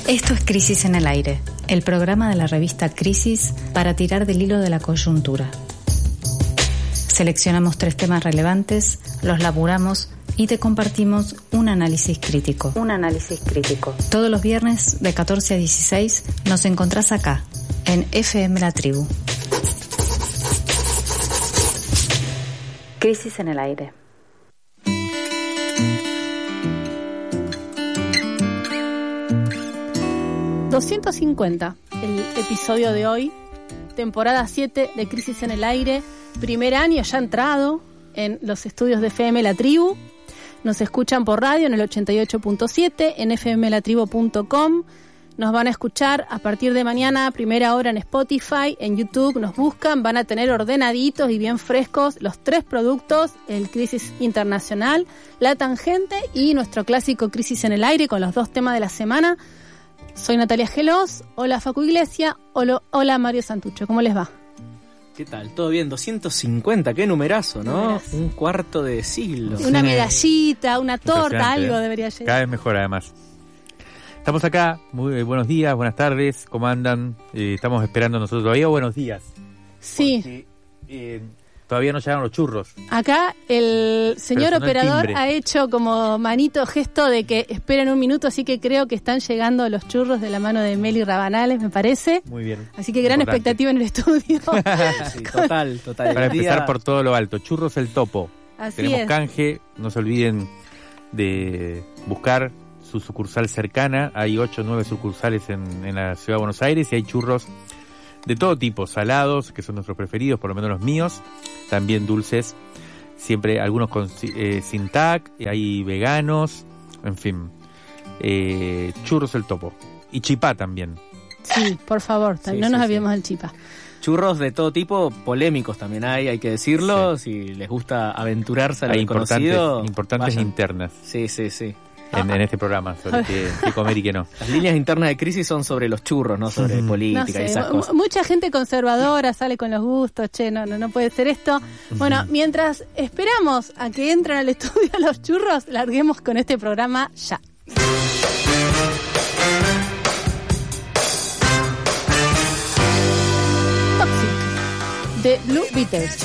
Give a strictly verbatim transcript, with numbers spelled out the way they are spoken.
Esto es Crisis en el Aire, el programa de la revista Crisis para tirar del hilo de la coyuntura. Seleccionamos tres temas relevantes, los laburamos y te compartimos un análisis crítico. Un análisis crítico. Todos los viernes de catorce a dieciséis nos encontrás acá, en F M La Tribu. Crisis en el Aire. doscientos cincuenta, el episodio de hoy, temporada siete de Crisis en el Aire, primer año ya entrado en los estudios de F M La Tribu. Nos escuchan por radio en el ochenta y ocho punto siete, en f m la tribu punto com. Nos van a escuchar a partir de mañana, primera hora en Spotify, en YouTube, nos buscan, van a tener ordenaditos y bien frescos los tres productos, el Crisis Internacional, La Tangente y nuestro clásico Crisis en el Aire con los dos temas de la semana. Soy Natalia Gelos, hola Facu Iglesia, hola, hola Mario Santucho, ¿cómo les va? ¿Qué tal? ¿Todo bien? doscientos cincuenta, qué numerazo, ¿no? Numerazo. Un cuarto de siglo. Una medallita, una torta, algo debería llegar. Cada vez mejor, además. Estamos acá, muy buenos días, buenas tardes, ¿cómo andan? Eh, estamos esperando nosotros todavía, buenos días. Sí. Porque, eh, todavía no llegaron los churros. Acá el señor operador ha hecho como manito gesto de que esperen un minuto, así que creo que están llegando los churros de la mano de Meli Rabanales, me parece. Muy bien. Así que gran Importante. expectativa en el estudio. Sí, total, total. Para El empezar día- por todo lo alto, Churros El Topo. Así Tenemos es. canje, no se olviden de buscar su sucursal cercana. Hay ocho o nueve sucursales en, en la ciudad de Buenos Aires y hay churros de todo tipo, salados, que son nuestros preferidos, por lo menos los míos, también dulces, siempre algunos con, eh, sin tac, hay veganos, en fin, eh, Churros El Topo. Y chipá también. Sí, por favor, Sí, no sí, nos sí. aviemos del chipa. Churros de todo tipo, polémicos también hay, hay que decirlo. Si les gusta aventurarse a lo Hay importantes, desconocido, importantes vayan. internas Sí, sí, sí. en, en este programa sobre qué, qué comer y qué no. Las líneas internas de Crisis son sobre los churros, no sobre Ujú. política No sé, y esas mu- cosas. mucha gente conservadora sale con los gustos, che, no, no, no puede ser esto. Bueno, mientras esperamos a que entren al estudio los churros, larguemos con este programa ya. Toxic, de Blue Beatles.